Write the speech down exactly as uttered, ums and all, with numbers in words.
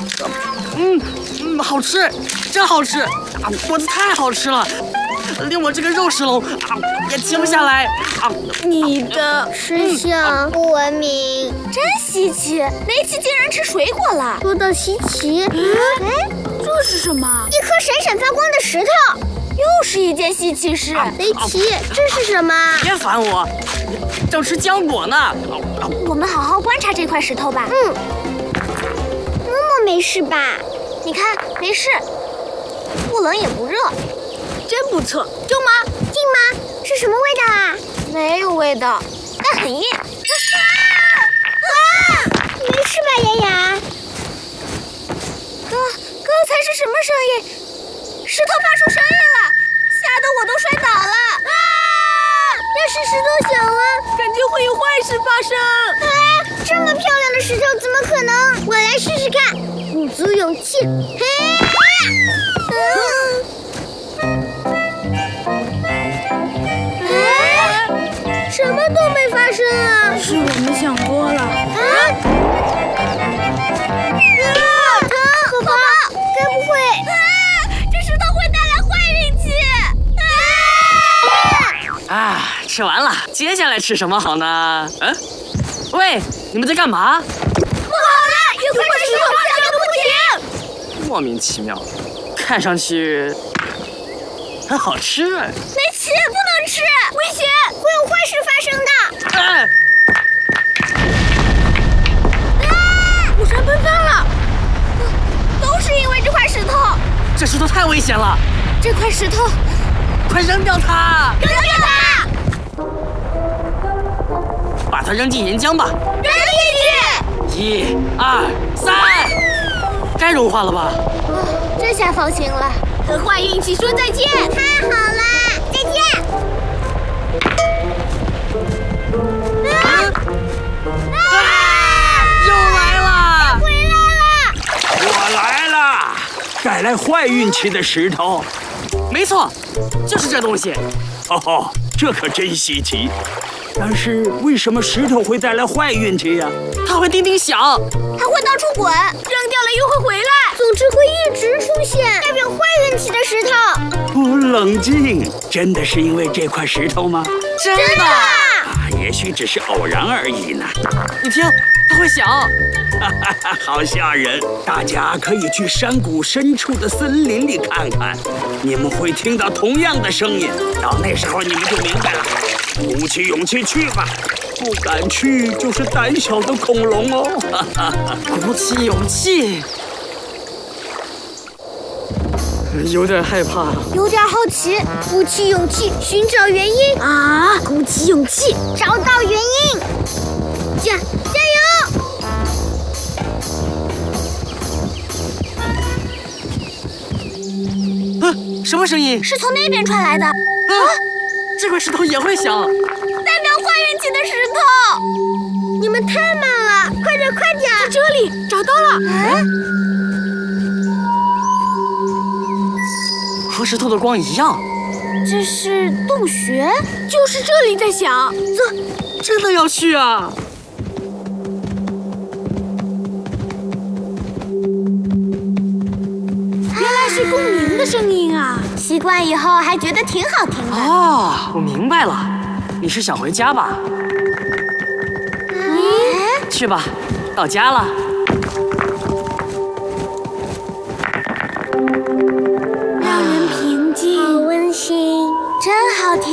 嗯嗯，好吃，真好吃啊！果子太好吃了，连我这个肉食龙啊也停不下来啊！ 你的吃相不文明， 真稀奇，雷奇竟然吃水果了。 说到稀奇， 哎，这是什么？ 一颗闪闪发光的石头。 又是一件稀奇事， 雷奇，这是什么？ 别烦我，正吃浆果呢。 我们好好观察这块石头吧。 嗯，默默没事吧？ 你看，没事，不冷也不热，真不错。重吗？ 硬吗？是什么味道啊？ 没有味道，但很硬。 啊！没事吧，雅雅？ 刚刚才是什么声音？ 石头发出声音了，吓得我都摔倒了！啊！ 要是石头响了， 感觉会有坏事发生。 哎，这么漂亮的石头怎么可能？我来试试看，鼓足勇气，嘿！嗯，哎，什么都没发生啊！ 是我们想多了。 啊！啊！疼！宝宝，该不会…… 啊，吃完了，接下来吃什么好呢？嗯，喂，你们在干嘛？ 不好了，有块石头响个不停。 莫名其妙，看上去很好吃。 雷奇，不能吃，危险， 会有坏事发生的。 哎， 啊！火山喷发了，都是因为这块石头。 这石头太危险了， 这块石头。 快扔掉它！ 扔掉它！ 把它扔进岩浆吧！ 扔进去！一、二、三，该融化了吧？ 哦，这下放心了。和坏运气说再见！ 太好了，再见！ 啊！啊！又来了！ 回来了！ 我来了，带来坏运气的石头。 没错，就是这东西。 哦吼，这可真稀奇。但是为什么石头会带来坏运气呀？ 它会叮叮响， 它会到处滚，扔掉了又会回来。 总之会一直出现代表坏运气的石头。 哦，冷静，真的是因为这块石头吗？ 真的。 啊，也许只是偶然而已呢。 你听，它会响。 哈哈哈，好吓人！大家可以去山谷深处的森林里看看，你们会听到同样的声音。到那时候你们就明白了。鼓起勇气去吧，不敢去就是胆小的恐龙哦。哈哈哈， 鼓起勇气，有点害怕， 有点好奇。 鼓起勇气寻找原因啊！鼓起勇气找到原因，加加油！ 啊，什么声音？ 是从那边传来的。啊， 这块石头也会响， 代表坏运气的石头。 你们太慢了，快点，快点！ 在这里，找到了。哎， 和石头的光一样。 这是洞穴，就是这里在响。走， 真的要去啊！ 是共鸣的声音啊！习惯以后还觉得挺好听的。 哦，我明白了，你是想回家吧？ 嗯， 去吧，到家了。